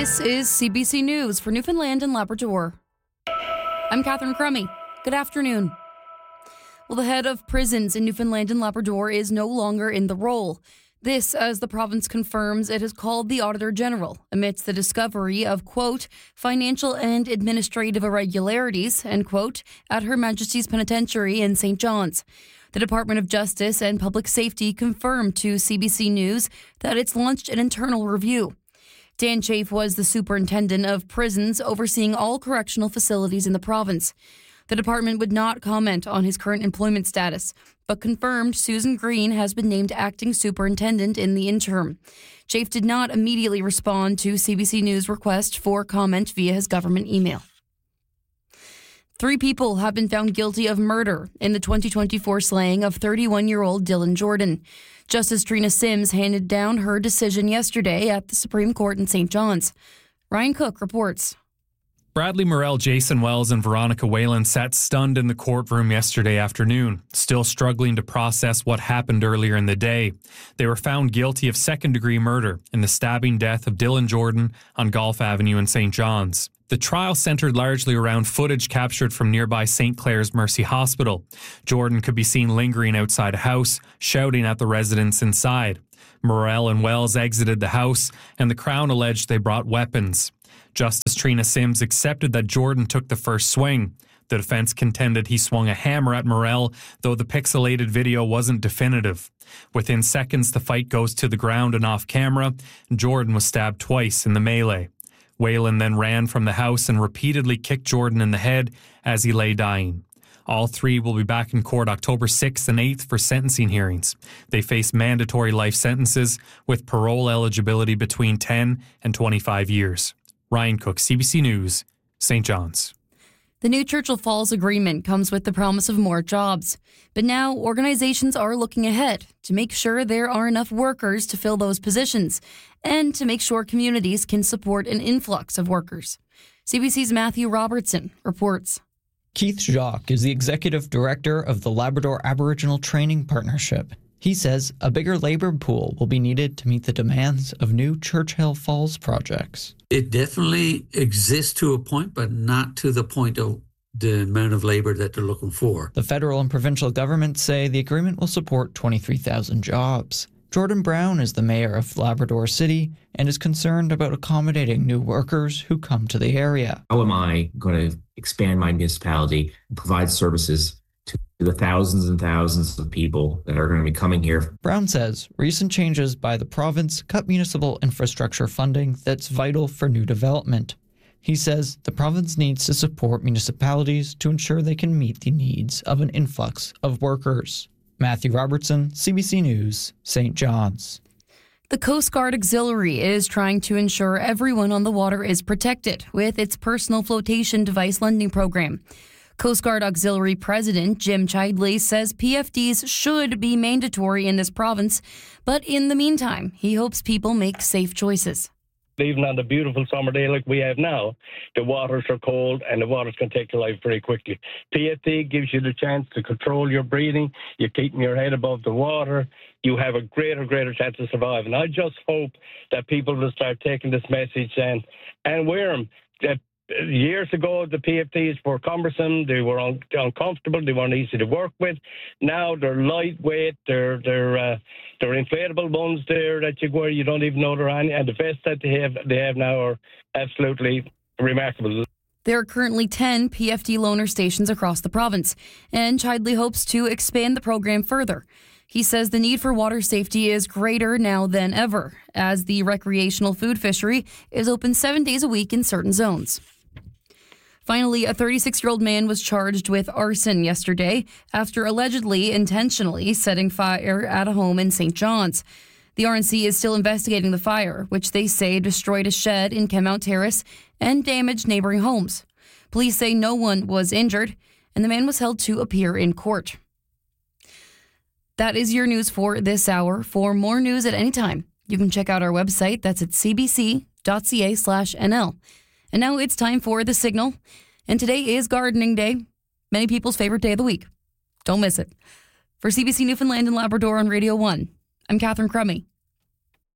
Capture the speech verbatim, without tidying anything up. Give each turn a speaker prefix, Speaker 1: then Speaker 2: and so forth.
Speaker 1: This is C B C News for Newfoundland and Labrador. I'm Catherine Crummy. Good afternoon. Well, the head of prisons in Newfoundland and Labrador is no longer in the role. This, as the province confirms, it has called the Auditor General amidst the discovery of, quote, financial and administrative irregularities, end quote, at Her Majesty's Penitentiary in Saint John's. The Department of Justice and Public Safety confirmed to C B C News that it's launched an internal review. Dan Chafe was the superintendent of prisons overseeing all correctional facilities in the province. The department would not comment on his current employment status, but confirmed Susan Green has been named acting superintendent in the interim. Chafe did not immediately respond to C B C News' request for comment via his government email. Three people have been found guilty of murder in the twenty twenty-four slaying of thirty-one-year-old Dylan Jordan. Justice Trina Sims handed down her decision yesterday at the Supreme Court in Saint John's. Ryan Cook reports.
Speaker 2: Bradley Morell, Jason Wells, and Veronica Whalen sat stunned in the courtroom yesterday afternoon, still struggling to process what happened earlier in the day. They were found guilty of second-degree murder in the stabbing death of Dylan Jordan on Golf Avenue in Saint John's. The trial centered largely around footage captured from nearby Saint Clair's Mercy Hospital. Jordan could be seen lingering outside a house, shouting at the residents inside. Morell and Wells exited the house, and the Crown alleged they brought weapons. Justice Trina Sims accepted that Jordan took the first swing. The defense contended he swung a hammer at Morell, though the pixelated video wasn't definitive. Within seconds, the fight goes to the ground and off camera. Jordan was stabbed twice in the melee. Whalen then ran from the house and repeatedly kicked Jordan in the head as he lay dying. All three will be back in court October sixth and eighth for sentencing hearings. They face mandatory life sentences with parole eligibility between ten and twenty-five years. Ryan Cook, C B C News, Saint John's.
Speaker 1: The new Churchill Falls agreement comes with the promise of more jobs. But now organizations are looking ahead to make sure there are enough workers to fill those positions and to make sure communities can support an influx of workers. C B C's Matthew Robertson reports.
Speaker 3: Keith Jacques is the executive director of the Labrador Aboriginal Training Partnership. He says a bigger labour pool will be needed to meet the demands of new Churchill Falls projects.
Speaker 4: It definitely exists to a point, but not to the point of the amount of labour that they're looking for.
Speaker 3: The federal and provincial governments say the agreement will support twenty-three thousand jobs. Jordan Brown is the mayor of Labrador City and is concerned about accommodating new workers who come to the area.
Speaker 5: How am I going to expand my municipality and provide services to the thousands and thousands of people that are going to be coming here?
Speaker 3: Brown says recent changes by the province cut municipal infrastructure funding that's vital for new development. He says the province needs to support municipalities to ensure they can meet the needs of an influx of workers. Matthew Robertson, C B C News, Saint John's.
Speaker 1: The Coast Guard Auxiliary is trying to ensure everyone on the water is protected with its personal flotation device lending program. Coast Guard Auxiliary President Jim Chidley says P F Ds should be mandatory in this province, but in the meantime, he hopes people make safe choices.
Speaker 6: Even on the beautiful summer day like we have now, the waters are cold and the waters can take your life very quickly. P F D gives you the chance to control your breathing. You're keeping your head above the water. You have a greater, greater chance to survive. And I just hope that people will start taking this message and, and wear them. That years ago, the P F Ds were cumbersome. They were un- uncomfortable. They weren't easy to work with. Now they're lightweight. They're they're uh, they're inflatable ones there that you wear. You don't even know they're on. And the vests that they have they have now are absolutely remarkable.
Speaker 1: There are currently ten P F D loaner stations across the province, and Chidley hopes to expand the program further. He says the need for water safety is greater now than ever, as the recreational food fishery is open seven days a week in certain zones. Finally, a thirty-six-year-old man was charged with arson yesterday after allegedly intentionally setting fire at a home in Saint John's. The R N C is still investigating the fire, which they say destroyed a shed in Kenmount Terrace and damaged neighboring homes. Police say no one was injured, and the man was held to appear in court. That is your news for this hour. For more news at any time, you can check out our website. That's at cbc.ca slash NL. And now it's time for The Signal. And today is Gardening Day, many people's favorite day of the week. Don't miss it. For C B C Newfoundland and Labrador on Radio one, I'm Catherine Crummy.